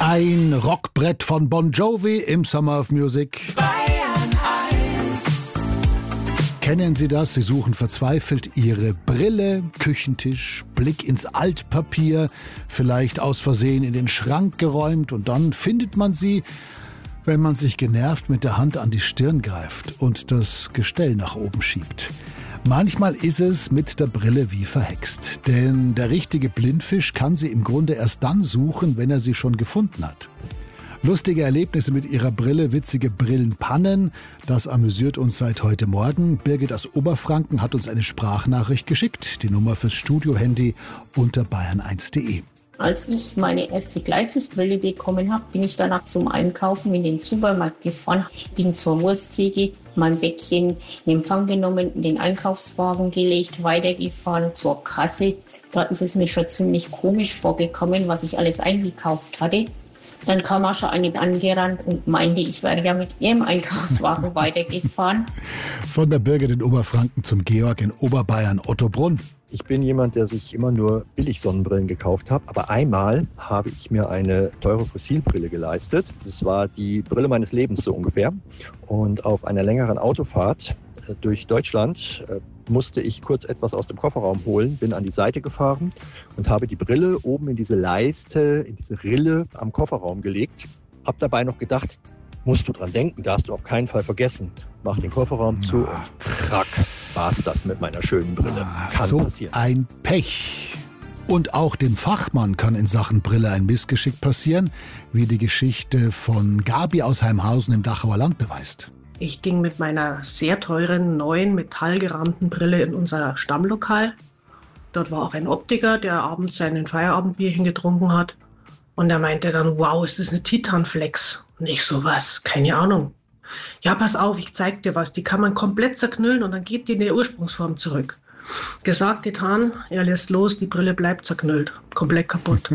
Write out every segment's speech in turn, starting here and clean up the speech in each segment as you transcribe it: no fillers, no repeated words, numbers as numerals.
Ein Rockbrett von Bon Jovi im Summer of Music. Bayern 1. Kennen Sie das? Sie suchen verzweifelt Ihre Brille, Küchentisch, Blick ins Altpapier, vielleicht aus Versehen in den Schrank geräumt und dann findet man sie, wenn man sich genervt mit der Hand an die Stirn greift und das Gestell nach oben schiebt. Manchmal ist es mit der Brille wie verhext, denn der richtige Blindfisch kann sie im Grunde erst dann suchen, wenn er sie schon gefunden hat. Lustige Erlebnisse mit ihrer Brille, witzige Brillenpannen, das amüsiert uns seit heute Morgen. Birgit aus Oberfranken hat uns eine Sprachnachricht geschickt, die Nummer fürs Studiohandy unter bayern1.de. Als ich meine erste Gleitsichtbrille bekommen habe, bin ich danach zum Einkaufen in den Supermarkt gefahren. Ich bin zur Wursttheke, mein Päckchen in Empfang genommen, in den Einkaufswagen gelegt, weitergefahren zur Kasse. Da ist es mir schon ziemlich komisch vorgekommen, was ich alles eingekauft hatte. Dann kam auch schon eine angerannt und meinte, ich wäre ja mit ihrem Einkaufswagen weitergefahren. Von der Birgit in Oberfranken zum Georg in Oberbayern, Ottobrunn. Ich bin jemand, der sich immer nur Billig-Sonnenbrillen gekauft hat. Aber einmal habe ich mir eine teure Fossilbrille geleistet. Das war die Brille meines Lebens so ungefähr. Und auf einer längeren Autofahrt durch Deutschland musste ich kurz etwas aus dem Kofferraum holen, bin an die Seite gefahren und habe die Brille oben in diese Leiste, in diese Rille am Kofferraum gelegt. Habe dabei noch gedacht, musst du dran denken, darfst du auf keinen Fall vergessen. Mach den Kofferraum zu und krack, war's das mit meiner schönen Brille. Kann so passieren. Ein Pech. Und auch dem Fachmann kann in Sachen Brille ein Missgeschick passieren, wie die Geschichte von Gabi aus Heimhausen im Dachauer Land beweist. Ich ging mit meiner sehr teuren, neuen, metallgerahmten Brille in unser Stammlokal. Dort war auch ein Optiker, der abends seinen Feierabendbierchen getrunken hat. Und er meinte dann, wow, ist das eine Titanflex? Und ich so, was? Keine Ahnung. Ja, pass auf, ich zeig dir was. Die kann man komplett zerknüllen und dann geht die in die Ursprungsform zurück. Gesagt, getan, er lässt los, die Brille bleibt zerknüllt. Komplett kaputt.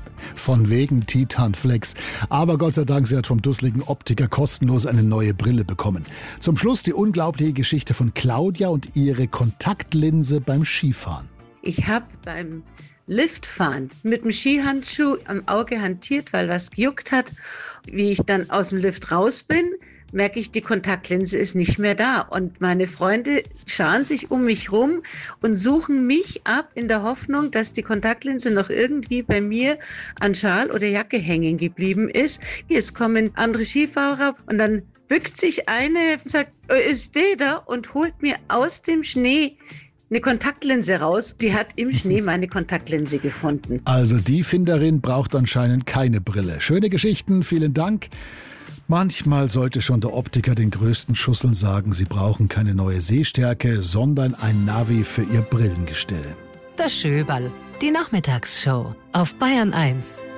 Von wegen Titanflex. Aber Gott sei Dank, sie hat vom dusseligen Optiker kostenlos eine neue Brille bekommen. Zum Schluss die unglaubliche Geschichte von Claudia und ihre Kontaktlinse beim Skifahren. Ich habe beim Liftfahren mit dem Skihandschuh am Auge hantiert, weil was gejuckt hat. Wie ich dann aus dem Lift raus bin, merke ich, die Kontaktlinse ist nicht mehr da. Und meine Freunde scharen sich um mich rum und suchen mich ab in der Hoffnung, dass die Kontaktlinse noch irgendwie bei mir an Schal oder Jacke hängen geblieben ist. Jetzt kommen andere Skifahrer und dann bückt sich eine und sagt, ist der da? Und holt mir aus dem Schnee eine Kontaktlinse raus. Die hat im Schnee meine Kontaktlinse gefunden. Also die Finderin braucht anscheinend keine Brille. Schöne Geschichten, vielen Dank. Manchmal sollte schon der Optiker den größten Schusseln sagen, sie brauchen keine neue Sehstärke, sondern ein Navi für ihr Brillengestell. Das Schöberl, die Nachmittagsshow auf Bayern 1.